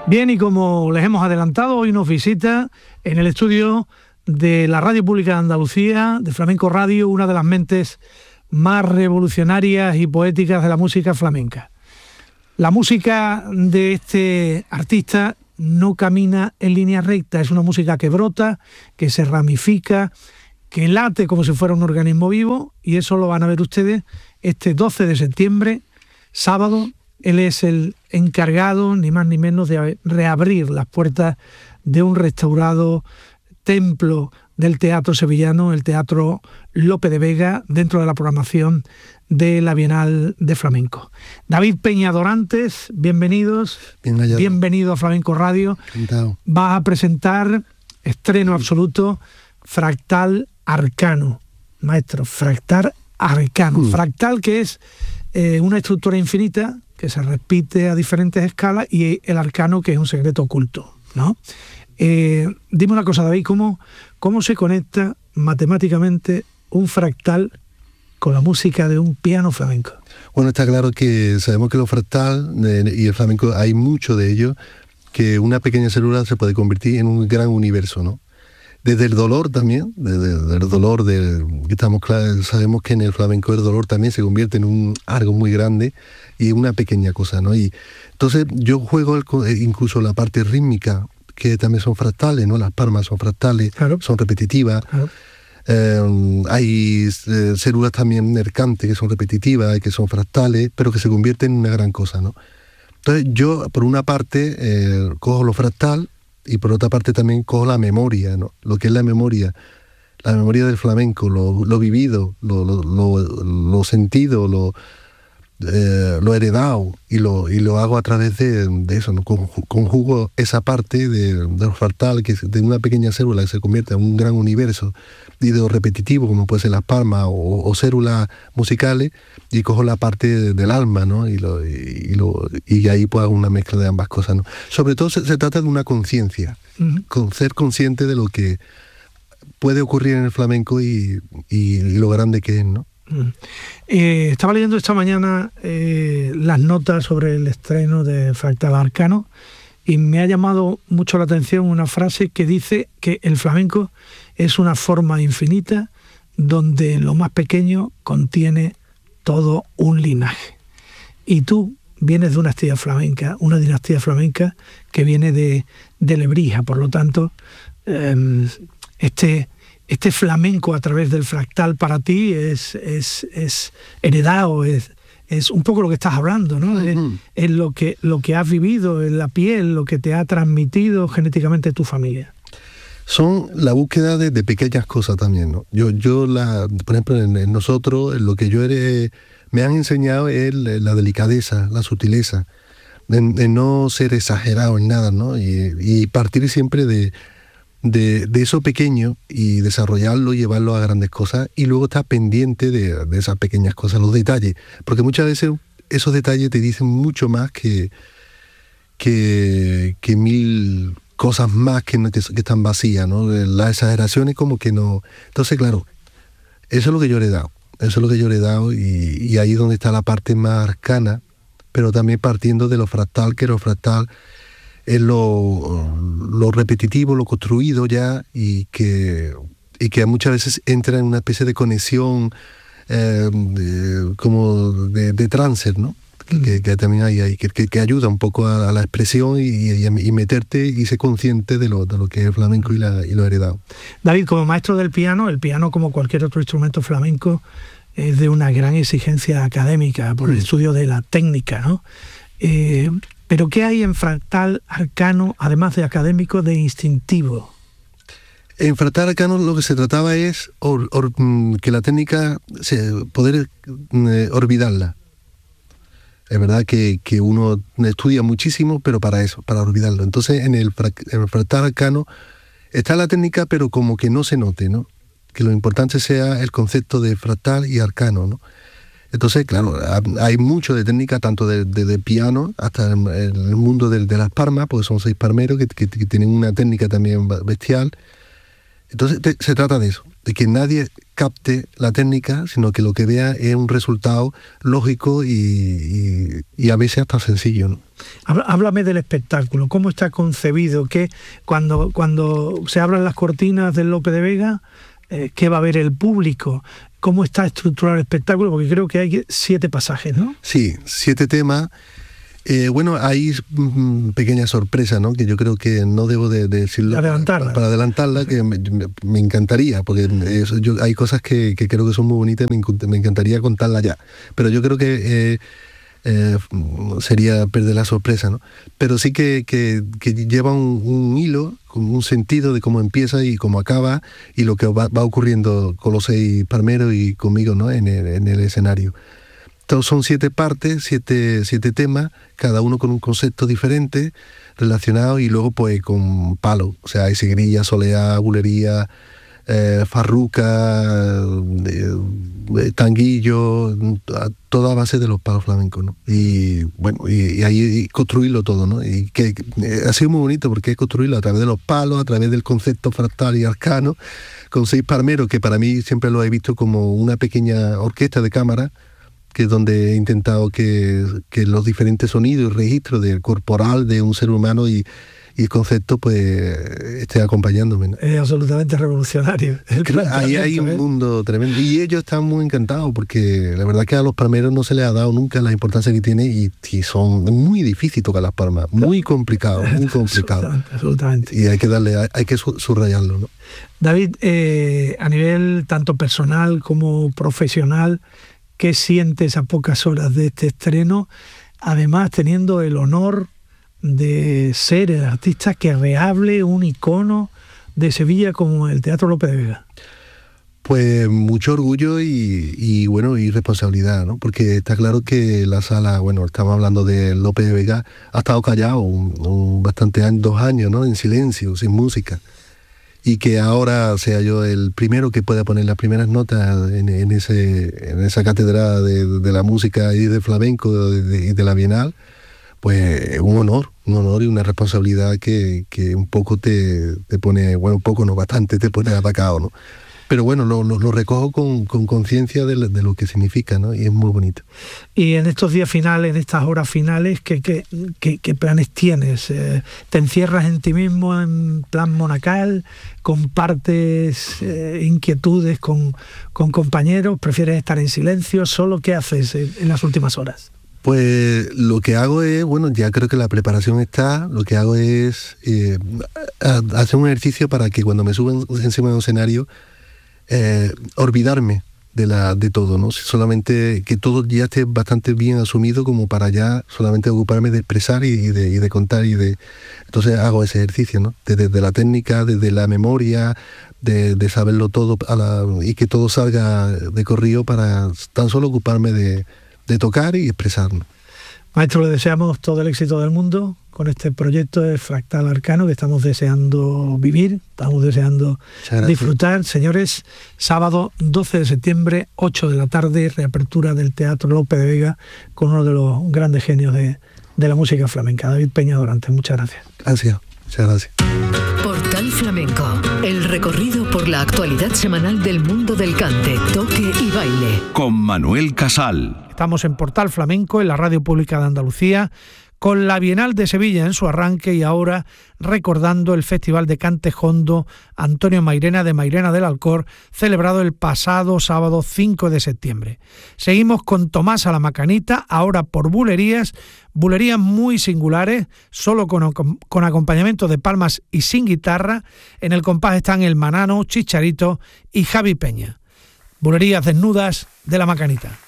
Bien, y como les hemos adelantado, hoy nos visita en el estudio de la Radio Pública de Andalucía, de Flamenco Radio, una de las mentes más revolucionarias y poéticas de la música flamenca. La música de este artista no camina en línea recta, es una música que brota, que se ramifica, que late como si fuera un organismo vivo, y eso lo van a ver ustedes este 12 de septiembre, sábado. Él es el encargado, ni más ni menos, de reabrir las puertas de un restaurado templo del teatro sevillano, el Teatro Lope de Vega, dentro de la programación de la Bienal de Flamenco. David Peña-Dorantes, bienvenidos. Bienvenido a Flamenco Radio. Encantado. Vas a presentar, estreno absoluto, Fractal Arcano. Maestro, Fractal Arcano. Fractal, que es una estructura infinita que se repite a diferentes escalas, y el arcano, que es un secreto oculto, ¿no? Dime una cosa, David, ¿cómo se conecta matemáticamente un fractal con la música de un piano flamenco? Bueno, está claro que sabemos que los fractal y el flamenco, hay mucho de ello, que una pequeña célula se puede convertir en un gran universo, ¿no? Desde el dolor también, desde el dolor sabemos que en el flamenco el dolor también se convierte en algo muy grande y una pequeña cosa, ¿no? Y entonces yo juego incluso la parte rítmica, que también son fractales, ¿no? Las palmas son fractales, claro, son repetitivas. Claro. Hay células también mercantes que son repetitivas y que son fractales, pero que se convierten en una gran cosa, ¿no? Entonces yo, por una parte, cojo lo fractal, y por otra parte también cojo la memoria, ¿no? Lo que es la memoria del flamenco, lo vivido, lo sentido, lo heredado, y lo hago a través de eso, ¿no? Conjugo esa parte de lo fractal, que es de una pequeña célula que se convierte en un gran universo, y de lo repetitivo, como puede ser las palmas o células musicales, y cojo la parte del alma, ¿no? Y ahí pues hago una mezcla de ambas cosas, ¿no? Sobre todo se trata de una conciencia, con ser consciente de lo que puede ocurrir en el flamenco y lo grande que es, ¿no? Estaba leyendo esta mañana las notas sobre el estreno de Fractal Arcano, y me ha llamado mucho la atención una frase que dice que el flamenco es una forma infinita donde lo más pequeño contiene todo un linaje. Y tú vienes de una dinastía flamenca que viene de Lebrija, por lo tanto, este flamenco a través del fractal para ti es heredado, es un poco lo que estás hablando, ¿no? Es lo que has vivido en la piel, lo que te ha transmitido genéticamente tu familia. Son la búsqueda de pequeñas cosas también, ¿no? Por ejemplo, en nosotros, lo que me han enseñado es la delicadeza, la sutileza, de no ser exagerado en nada, ¿no? Y partir siempre de eso pequeño y desarrollarlo y llevarlo a grandes cosas, y luego estar pendiente de esas pequeñas cosas, los detalles, porque muchas veces esos detalles te dicen mucho más que mil cosas más que están vacías, ¿no? Las exageraciones como que no. Entonces, claro, eso es lo que yo le he dado, y ahí es donde está la parte más arcana, pero también partiendo de lo fractal, que lo fractal es lo repetitivo, lo construido ya, y que muchas veces entra en una especie de conexión como de trance, ¿no? Que también hay ahí, que ayuda un poco a la expresión y meterte y ser consciente de lo que es el flamenco y lo heredado. David, como maestro del piano, el piano, como cualquier otro instrumento flamenco, es de una gran exigencia académica por el estudio de la técnica, ¿no? Pero ¿qué hay en Fractal Arcano, además de académico, de instintivo? En Fractal Arcano lo que se trataba es que la técnica, poder olvidarla. Es verdad que uno estudia muchísimo, pero para eso, para olvidarlo. Entonces en el Fractal Arcano está la técnica, pero como que no se note, ¿no? Que lo importante sea el concepto de fractal y arcano, ¿no? Entonces, claro, hay mucho de técnica, tanto de piano hasta en el mundo de las palmas, porque son 6 palmeros que tienen una técnica también bestial. Entonces se trata de eso, de que nadie capte la técnica, sino que lo que vea es un resultado lógico y a veces hasta sencillo, ¿no? Háblame del espectáculo, ¿cómo está concebido? ¿Qué, cuando se abran las cortinas del Lope de Vega, qué va a ver el público? ¿Cómo está estructurado el espectáculo? Porque creo que hay 7 pasajes, ¿no? Sí, 7 temas. Bueno, hay pequeñas sorpresas, ¿no? Que yo creo que no debo de decirlo para adelantarla, que me encantaría, porque hay cosas que creo que son muy bonitas y me encantaría contarlas ya. Pero yo creo que sería perder la sorpresa, ¿no? Pero sí que lleva un hilo, con un sentido de cómo empieza y cómo acaba, y lo que va ocurriendo con los 6 palmeros y conmigo, ¿no? En el escenario. Entonces son 7 partes, 7 temas, cada uno con un concepto diferente, relacionado, y luego pues con palo. O sea, hay seguirilla, soleá, bulería, farruca, tanguillo, toda a base de los palos flamencos, ¿no? Y bueno, y ahí construirlo todo, ¿no? Y que ha sido muy bonito porque es construirlo a través de los palos, a través del concepto fractal y arcano, con 6 palmeros, que para mí siempre lo he visto como una pequeña orquesta de cámara, que es donde he intentado que los diferentes sonidos y registros del corporal de un ser humano y el concepto pues esté acompañándome, ¿no? Es absolutamente revolucionario. Ahí hay un mundo tremendo, y ellos están muy encantados porque la verdad que a los palmeros no se les ha dado nunca la importancia que tiene, y son muy difíciles tocar las palmas, muy complicado, muy complicado. Absolutamente. Y hay que subrayarlo, ¿no? David, a nivel tanto personal como profesional, ¿qué sientes a pocas horas de este estreno? Además, teniendo el honor de ser el artista que rehable un icono de Sevilla como el Teatro Lope de Vega. Pues mucho orgullo y bueno, y responsabilidad, ¿no? Porque está claro que la sala, bueno, estamos hablando de Lope de Vega, ha estado callado bastante 2 años, ¿no? En silencio, sin música. Y que ahora sea yo el primero que pueda poner las primeras notas en esa cátedra de la música y del flamenco y de la Bienal, pues un honor y una responsabilidad que un poco te pone, bueno, un poco no, bastante te pone atacado, ¿no? Pero bueno, lo recojo con conciencia de lo que significa, ¿no? Y es muy bonito. Y en estos días finales, en estas horas finales, ¿qué planes tienes? ¿Te encierras en ti mismo en plan monacal? ¿Compartes inquietudes con compañeros? ¿Prefieres estar en silencio? ¿Solo qué haces en las últimas horas? Pues lo que hago es, bueno, ya creo que la preparación está, lo que hago es hacer un ejercicio para que cuando me suba encima de un escenario, olvidarme de todo, ¿no? Solamente que todo ya esté bastante bien asumido como para ya solamente ocuparme de expresar y de contar entonces hago ese ejercicio, ¿no? Desde la técnica, desde la memoria, de saberlo todo y que todo salga de corrido para tan solo ocuparme de tocar y expresarlo. Maestro, le deseamos todo el éxito del mundo con este proyecto de Fractal Arcano que estamos deseando vivir, estamos deseando disfrutar. Señores, sábado 12 de septiembre, 8 de la tarde, reapertura del Teatro Lope de Vega con uno de los grandes genios de la música flamenca, David Peña Dorante. Muchas gracias. Gracias, muchas gracias. Portal Flamenco, el recorrido por la actualidad semanal del mundo del cante, toque y baile. Con Manuel Casal. Estamos en Portal Flamenco, en la Radio Pública de Andalucía, con la Bienal de Sevilla en su arranque y ahora recordando el Festival de Cante Jondo Antonio Mairena de Mairena del Alcor, celebrado el pasado sábado 5 de septiembre. Seguimos con Tomás a la Macanita, ahora por bulerías muy singulares, solo con acompañamiento de palmas y sin guitarra. En el compás están El Manano, Chicharito y Javi Peña. Bulerías desnudas de la Macanita.